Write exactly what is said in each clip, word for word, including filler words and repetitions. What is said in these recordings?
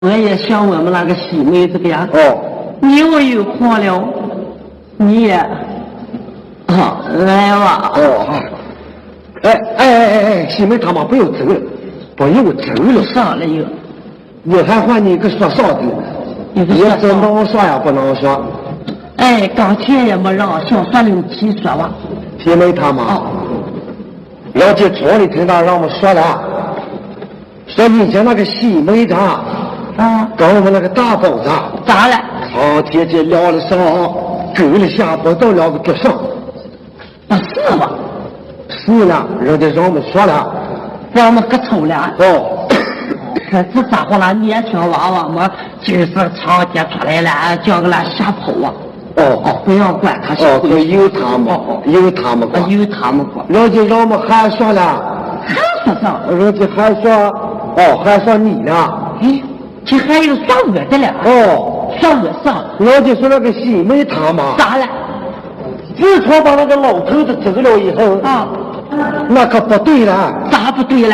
我也像我们那个喜妹这个样。 哦， 你又有话了，你也啊来吧。 哦，哎哎哎哎哎，喜妹他妈不要走了，不要走了。 上了又， 我还换你一个说啥的， 你也是能说呀不能说。 哎，刚才也没让小说六七说吧。 喜妹他妈， 哦， 了解村里听到让我们说了，说你家那个喜妹子啊，跟我们那个大宝子咋了？ 好天天聊了上，狗了下坡到了个桌上。 不是吧？ 是了，人家让我们说了， 让我们可抽了。 哦， 可是咋回来？年轻娃娃嘛，就是长街出来了，叫个来下坡啊。 哦哦， 不要管他。 哦，可有他们，有他们管， 有他们管。 人家让我们还说了， 还说啥？ 人家还说，哦，还说你呢。 哎，这还有说我的了。 哦， 说我啥？ 人家说那个喜妹他嘛， 咋了？ 自从把那个老头子走了以后啊， 那可不对了。 咋不对了？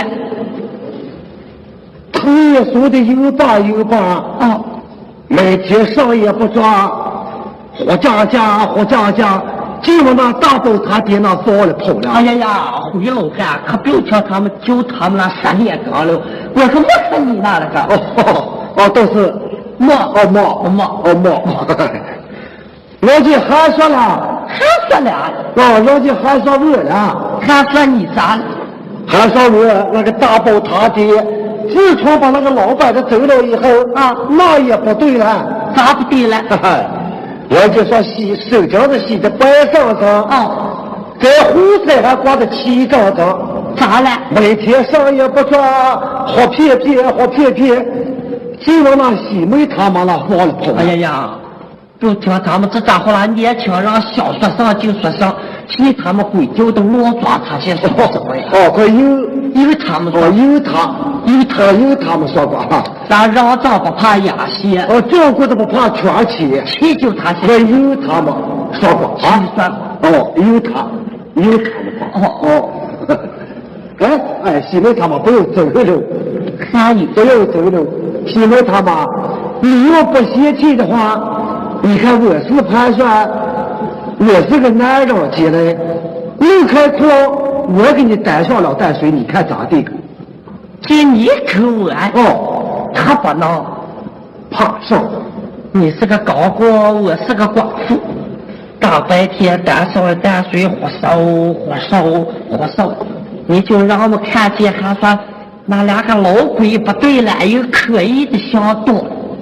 头也说的有把有把， 啊， 每天上也不抓，活家家活家家，结果那大包他爹那fall了跑了。 哎呀呀，回老汉可别叫他们就他们那杀脸缸了，我可没看你那了个。 哦哦哦，都是没哦没哦没哦没。人家还说了， 还说了， 哦，人家还说我了， 还说你咋了？ 还说我那个大包他爹，自从把那个老板子走了以后啊，那也不对了。 咋不对了？ 人家说洗手掌子洗的白上上， 哦， 在胡子还挂着七张张。 咋了？ 每天上也不抓，活撇撇活撇撇，结果那喜妹他妈那忘了跑。 哎呀呀！就听他们这家伙啦，年轻人小说上就说上，其他们鬼就都乱抓他些什么什么呀？ 哦，可有因为他们说， 哦有他有他有他们说过哈。 咱让长不怕压血， 哦，照顾的不怕全气， 气就他些。 可有他们说过啊。 说哦，有他有他们说。 哦哦。哎哎，喜妹他们不要走了， 啥意不要走了。喜妹他们，你要不嫌弃的话。你看我是盘算，我是个男人进来，你开矿，我给你带上了淡水，你看咋地？ 这你口我哦， 他不能怕上。 你是个高官，我是个寡妇，大白天带上淡水火烧火烧火烧，你就让我们看见还说那两个老鬼不对了，有刻意的想动。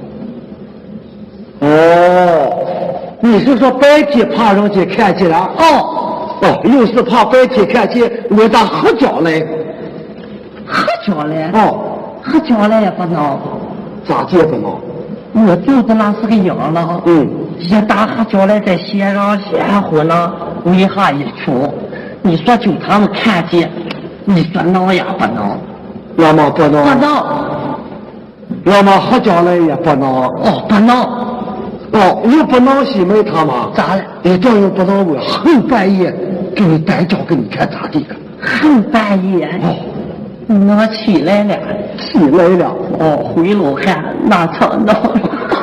哦，你是说白天怕人家看见了？ 哦哦，又是怕白天看见我咋喝酒嘞？ 喝酒嘞？ 哦， 喝酒嘞也不能。 咋接不能？ 我就是那是个样了。 嗯， 一打喝酒嘞，在线上鲜活呢，为啥一出？你说就他们看见，你说能也不能？ 那么不能？ 不能。 那么喝酒嘞也不能？ 哦，不能。 哦，又不能喜妹他妈咋了？ 你这又不能我后半夜给你逮着，给你看咋地个？ 后半夜哦， 我起来了， 起来了。 哦，回老汉那场闹了。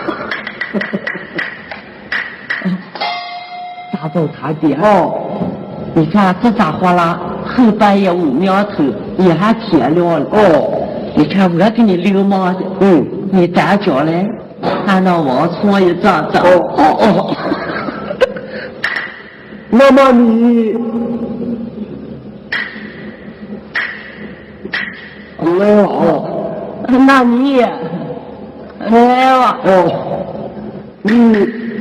大宝他爹哦， 你看这家伙啦，后半夜五苗头也还天亮了。 哦， 你看我给你流氓的， 嗯， 你逮着嘞？看到往床一站站。 哦哦哦。那么你来哦， 那你来吧。 哦，你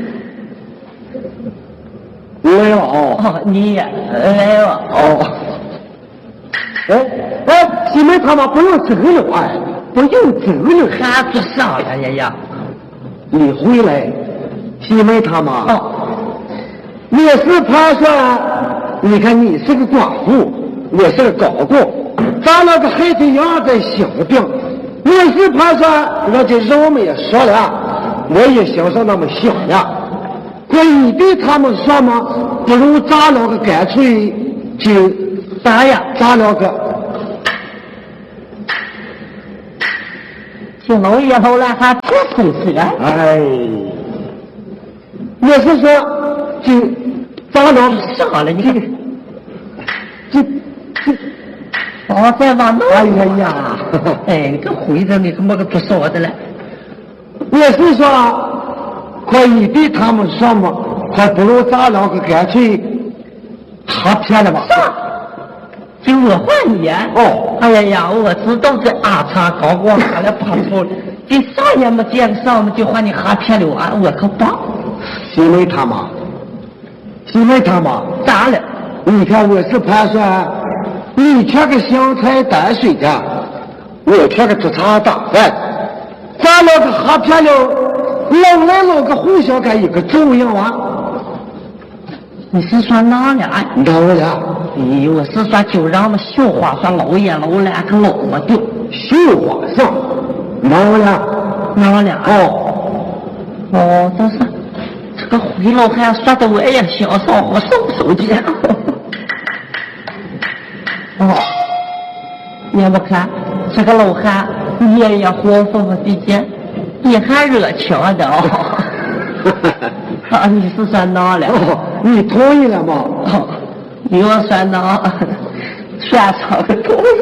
来哦， 哦，你来吧。 哦，哎哎，喜妹他妈不用走了，哎，不用走了， 还不上了呀呀！ 你回来，喜妹他妈。 哦， 我是盘算，你看你是个寡妇，我是个高官，咱那个孩子养在心病。我是盘算，人家人们也说了，我也心上那么想了。可你对他们说嘛，不如咱两个干脆就咋呀？ 咱两个这老爷后来还不松手啊？ 哎，我是说，这咋了？ 啥了？你看， 这这， 哦，再往哪？ 哎呀呀！ 哎，这回着你怎么个不说的了？ 我是说，可以对他们说嘛，还不如咱两个干脆他骗了吧？ 啥？就我换你啊？ 哦， 哎呀呀，我知道这阿茶高光哪来跑出来，这啥也没见上，就喊你哈骗了啊！我可棒！ 因为他妈，因为他妈咋了？ 你看我是盘算，你缺个香菜淡水的，我缺个煮茶打饭，咱两个哈骗了，老来老个互相干一个重要啊！ 你是说哪了？哎， 当然。 哎，我是说就让我们绣花说老爷老两个老么丢， 绣花上，哪了？ 哪了？ 哦， 哦，但是这个回老汉说的我也想上我手手机。哦，你不看这个老汉夜夜活蹦蹦的见，你还热情的哦。啊，你是说哪了？ 哦，你同意了吗？ 哦，你要说哪？全场的同意。